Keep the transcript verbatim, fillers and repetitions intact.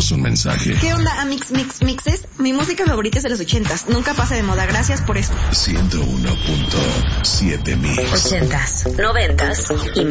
Déjanos un mensaje. ¿Qué onda, Amix Mix Mixes? Mi música favorita es de los ochentas. Nunca pasa de moda. Gracias por esto. ciento uno punto siete Mix. Ochentas, noventas y